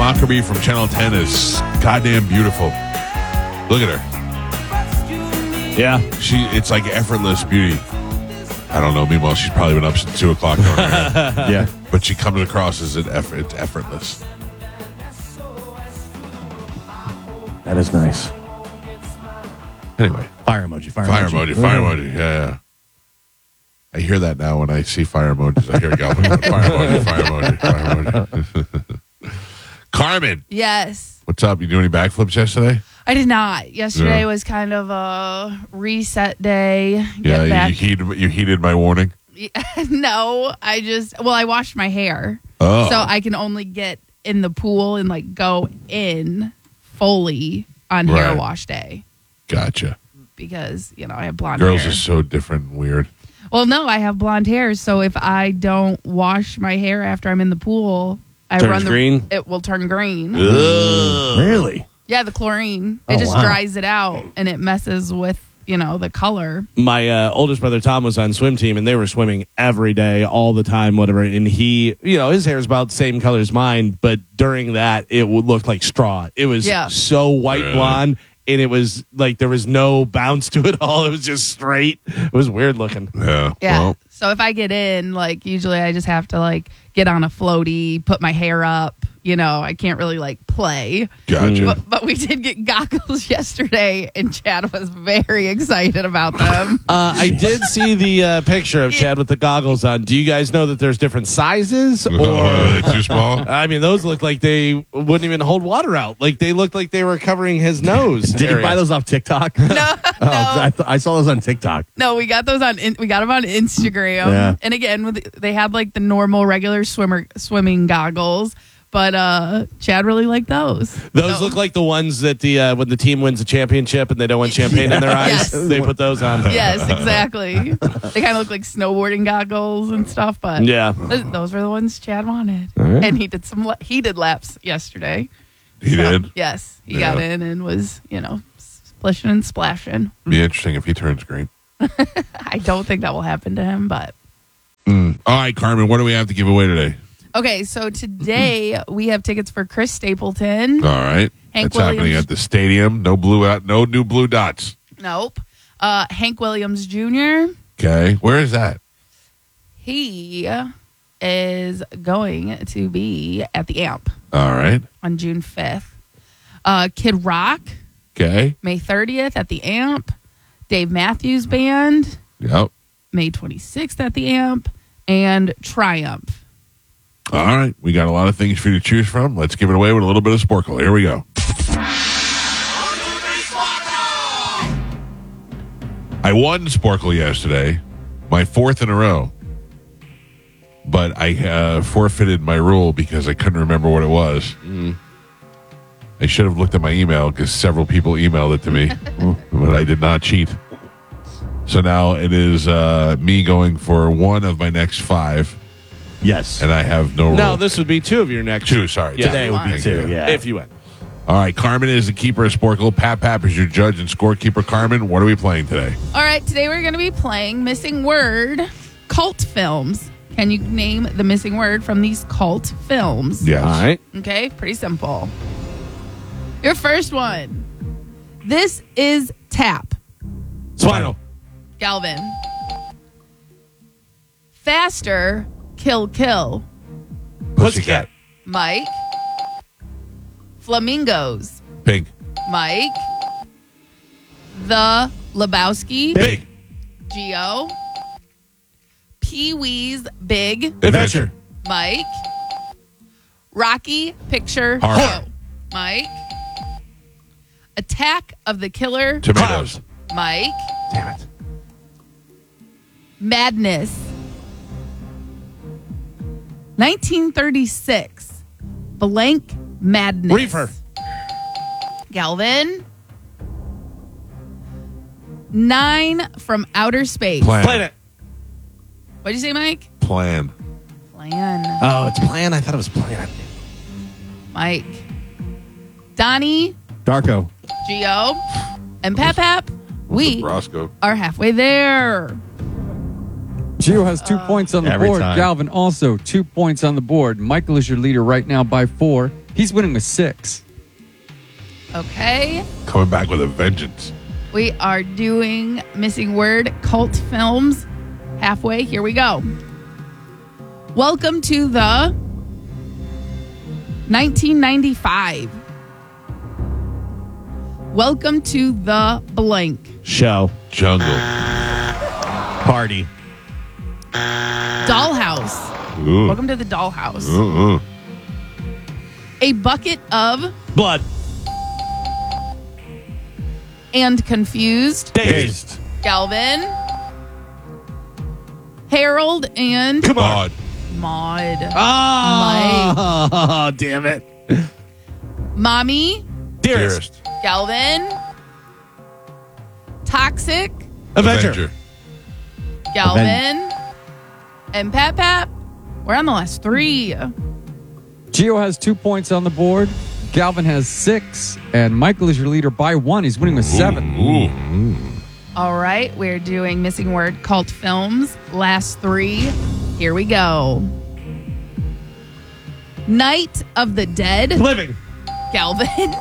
Mockery from Channel 10 is goddamn beautiful. Look at her. Yeah. It's like effortless beauty. I don't know. Meanwhile, she's probably been up since 2 o'clock. Yeah. But she comes across as it's effortless. That is nice. Anyway. Fire emoji. Fire emoji. Yeah. I hear that now when I see fire emojis. I hear Galvin going, fire emoji. Carmen. Yes. What's up? You do any backflips yesterday? I did not. Yesterday was kind of a reset day. Yeah, you heeded my warning? No, I washed my hair. Oh. So I can only get in the pool and like go in fully on hair wash day. Gotcha. Because, I have blonde hair. Girls are so different and weird. Well, no, I have blonde hair, so if I don't wash my hair after I'm in the pool, green? It will turn green. Ugh. Really? Yeah, the chlorine. It just dries it out, and it messes with, the color. My oldest brother, Tom, was on swim team, and they were swimming every day, all the time, whatever. And he, his hair is about the same color as mine, but during that, it would look like straw. It was so white blonde, and it was like there was no bounce to it all. It was just straight. It was weird looking. Yeah. Well. So if I get in, usually I just have to, get on a floaty, put my hair up. I can't really, play. Gotcha. But we did get goggles yesterday, and Chad was very excited about them. I did see the picture of Chad with the goggles on. Do you guys know that there's different sizes? Or are they too small? I mean, those look like they wouldn't even hold water out. Like, they looked like they were covering his nose. Did you buy those off TikTok? No. I saw those on TikTok. No, we got those we got them on Instagram. Yeah. And again, they had the normal regular swimming goggles. But Chad really liked those. Those look like the ones that when the team wins a championship and they don't want champagne in their eyes, they put those on. Yes, exactly. They kind of look like snowboarding goggles and stuff. But those were the ones Chad wanted. Right. And he did some heated laps yesterday. He did? Yes. He got in and was, splishing and splashing. Be interesting if he turns green. I don't think that will happen to him, but. All right, Carmen, what do we have to give away today? Okay, so today we have tickets for Chris Stapleton. All right. That's happening at the stadium. No new blue dots. Nope. Hank Williams Jr. Okay. Where is that? He is going to be at the AMP. All right. On June 5th. Kid Rock. Okay. May 30th at the AMP. Dave Matthews Band. Yep. May 26th at the AMP. And Triumph. All right. We got a lot of things for you to choose from. Let's give it away with a little bit of Sporkle. Here we go. I won Sporkle yesterday, my fourth in a row. But I forfeited my rule because I couldn't remember what it was. I should have looked at my email because several people emailed it to me, but I did not cheat. So now it is me going for one of my next five. Yes. And I have no rule. No, this would be two of your next. Two, sorry. Yeah. Today would be two, yeah. If you win. All right, Carmen is the keeper of Sporkle. Pap is your judge and scorekeeper. Carmen, what are we playing today? All right, today we're going to be playing Missing Word cult films. Can you name the missing word from these cult films? Yes. All right. Okay, pretty simple. Your first one. This is Tap. Spinal. Galvin. Faster, Kill. Pussycat. Mike. Flamingos. Pink. Mike. The Lebowski. Big. Geo. Pee-wee's Big. Adventure. Mike. Rocky Picture Horror. Show. Mike. Attack of the Killer. Tomatoes. Mike. Damn it. Madness. 1936. Blank Madness. Reefer. Galvin. 9 from Outer Space. Plan. What'd you say, Mike? Plan. Plan. Oh, it's Plan. I thought it was Plan. Mike. Donnie. Darko. Geo. And Pap. We Roscoe. are halfway there. Gio has 2 points on the Every board. time. Galvin also 2 points on the board. Michael is your leader right now by 4. He's winning with 6. Okay. Coming back with a vengeance. We are doing Missing Word cult films. Halfway. Here we go. Welcome to the 1995. Welcome to the blank. Show. Jungle. Party. Dollhouse. Ooh. Welcome to the dollhouse. Uh-uh. A bucket of Blood. and confused. Dazed. Galvin. Harold and Come on. Maud. Maud. Oh, damn it. Mommy. Dearest. Galvin. Toxic. Avenger. Galvin. And Pat Pat. We're on the last 3. Gio has 2 points on the board. Galvin has 6. And Michael is your leader by 1. He's winning with 7. Ooh. All right. We're doing Missing Word cult films. Last 3. Here we go. Night of the Dead. Living. Galvin.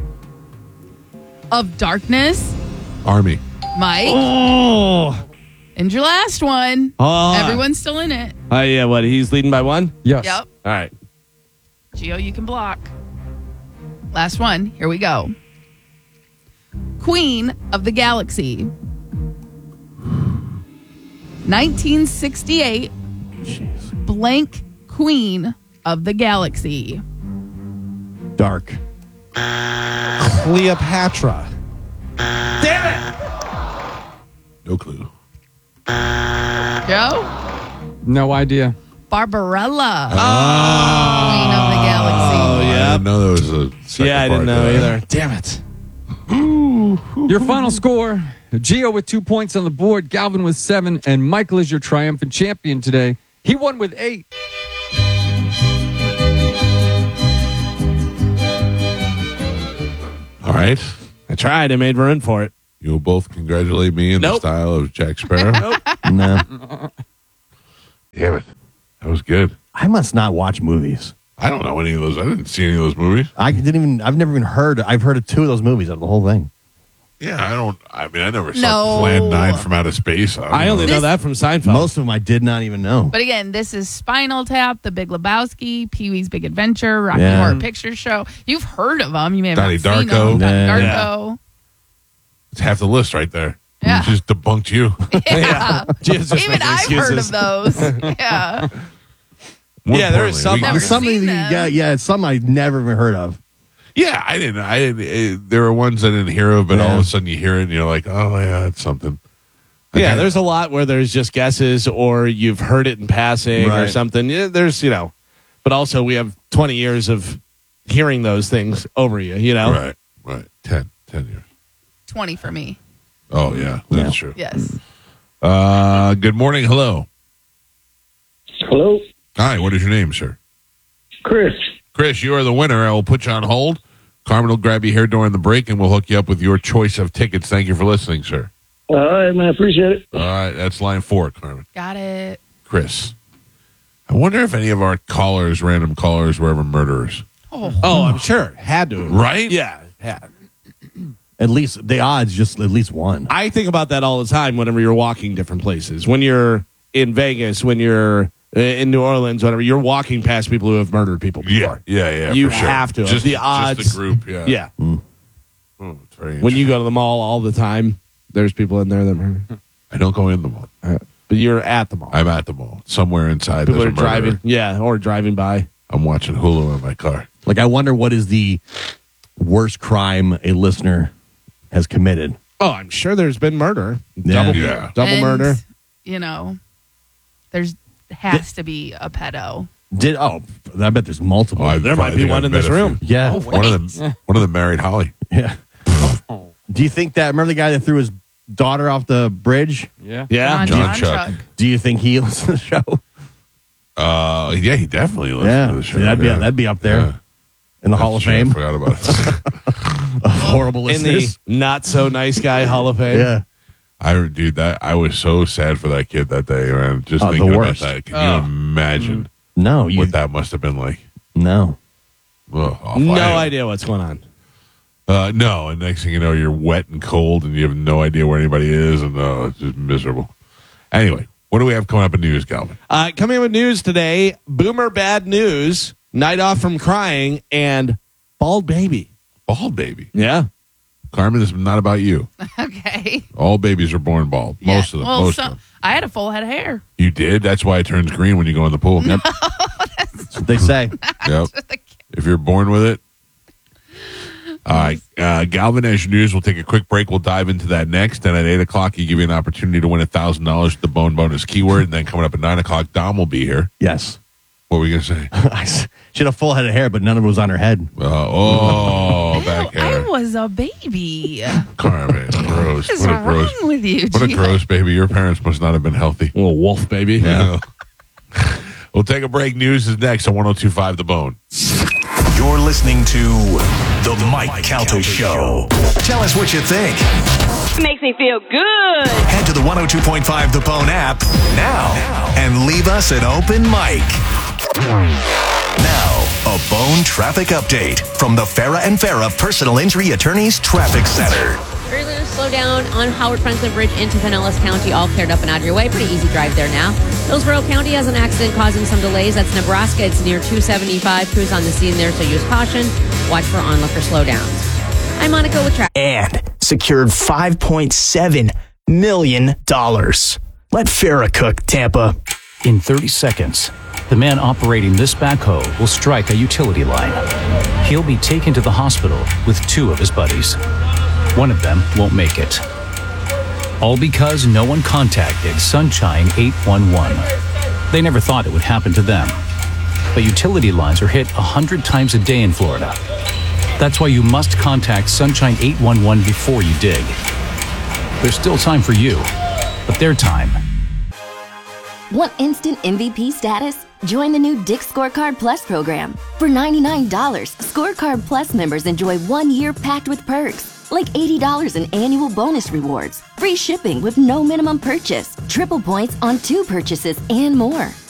Of Darkness. Army. Mike. Oh. And your last one. Oh. Everyone's still in it. Oh, yeah. What? He's leading by 1? Yes. Yep. All right. Gio, you can block. Last one. Here we go. Queen of the Galaxy. 1968. Jeez. Blank Queen of the Galaxy. Dark. Cleopatra. No clue. Joe? No idea. Barbarella. Queen of the Galaxy. Oh, I yeah. didn't know there was a second Yeah, I didn't part know to that. either. Damn it. Your final score, Gio with 2 points on the board, Galvin with 7, and Michael is your triumphant champion today. He won with 8. All right. I tried. I made room for it. You'll both congratulate me in the Nope. style of Jack Sparrow. No. Damn it. That was good. I must not watch movies. I don't know any of those. I didn't see any of those movies. I've never even heard. I've heard of 2 of those movies out of the whole thing. Yeah, I never saw No. Plan 9 from Outer Space. I only know that from Seinfeld. Most of them I did not even know. But again, this is Spinal Tap, The Big Lebowski, Pee-wee's Big Adventure, Rocky Yeah. Horror Picture Show. You've heard of them. You may have Donnie not seen Darko. them. Donnie Yeah. Darko. It's half the list right there. Yeah. We just debunked you. Yeah. Just Even making I've heard excuses. of those. Yeah. More Yeah, there is importantly, some- we- Never There's some seen of them. it's some I've never even heard of. Yeah, I didn't. There were ones I didn't hear of, but Yeah. all of a sudden you hear it and you're like, oh, yeah, it's something. Yeah, Okay. there's a lot where there's just guesses or you've heard it in passing or Right. something. Yeah, there's, but also we have 20 years of hearing those things over you, Right. 10 years. 20 for me. Oh, yeah, that's true. Yes. Good morning. Hello. Hello, Hi, what is your name, sir? Chris. Chris, you are the winner. I will put you on hold. Carmen will grab you here during the break, and we'll hook you up with your choice of tickets. Thank you for listening, sir. All right, man. I appreciate it. All right, that's line 4, Carmen. Got it. Chris, I wonder if any of our callers, random callers, were ever murderers. Oh, I'm sure. Had to. Right? Yeah. Had. At least the odds, just at least one. I think about that all the time whenever you're walking different places. When you're in Vegas, when you're in New Orleans, whatever, you're walking past people who have murdered people before. Yeah. You for sure. have to. Just The odds. Just the group, yeah. Yeah. Oh, it's very When you go to the mall all the time, there's people in there that murder. I don't go in the mall. But you're at the mall. I'm at the mall. Somewhere inside People there's are a murderer. driving. Yeah, or driving by. I'm watching Hulu in my car. Like, I wonder what is the worst crime a listener has committed. Oh, I'm sure there's been murder. Yeah. Double, Yeah. double And, murder. There's has to be a pedo. I bet there's multiple. There might be one in this room. Yeah. One of them married Holly. Yeah. Do you think that, remember the guy that threw his daughter off the bridge? Yeah. Yeah. John Chuck. Do you think he listens to the show? Yeah, he definitely listens to the show. That'd be up there Yeah. in the Hall of Shit, Fame. I forgot about it. Horrible In the listeners. not so nice guy Hall of Fame. Yeah. I was so sad for that kid that day, man. Just Oh, the thinking about worst. that. Can you imagine No, what that must have been like? no. No idea what's going on. No, and next thing you know, you're wet and cold, and you have no idea where anybody is, and it's just miserable. Anyway, what do we have coming up in news, Calvin? Coming up with news today, Boomer Bad News, Night Off from Crying, and Bald Baby. Bald baby? Yeah. Carmen, this is not about you. Okay. All babies are born bald. Yeah. Most of them. Well, most of them. I had a full head of hair. You did? That's why it turns green when you go in the pool. Yep. That's what they say. Yep. If you're born with it. All right. Galvin, as your news, we'll take a quick break. We'll dive into that next. And at 8 o'clock, you give you an opportunity to win $1,000 with the Bone Bonus keyword. And then coming up at 9 o'clock, Dom will be here. Yes. What were we going to say? She had a full head of hair, but none of it was on her head. Back hair. I was a baby. Carmen, gross. What is wrong with you, What a gross baby. Your parents must not have been healthy. Little wolf baby. Yeah. We'll take a break. News is next on 102.5 The Bone. You're listening to The Mike Calta Show. Tell us what you think. Makes me feel good. Head to the 102.5 The Bone app now and leave us an open mic. Now, a Bone traffic update from the Farah and Farah Personal Injury Attorneys Traffic Center. Earlier slowdown on Howard Franklin Bridge into Pinellas County, all cleared up and out of your way. Pretty easy drive there now. Hillsborough County has an accident causing some delays. That's Nebraska. It's near 275. Crews on the scene there, so use caution. Watch for onlooker slowdowns. I'm Monica with traffic. And secured $5.7 million. Let Farah cook, Tampa. In 30 seconds, the man operating this backhoe will strike a utility line. He'll be taken to the hospital with 2 of his buddies. One of them won't make it. All because no one contacted Sunshine 811. They never thought it would happen to them. But utility lines are hit 100 times a day in Florida. That's why you must contact Sunshine 811 before you dig. There's still time for you, but their time. Want instant MVP status? Join the new Dick's Scorecard Plus program. For $99, Scorecard Plus members enjoy 1 year packed with perks, like $80 in annual bonus rewards, free shipping with no minimum purchase, triple points on 2 purchases, and more.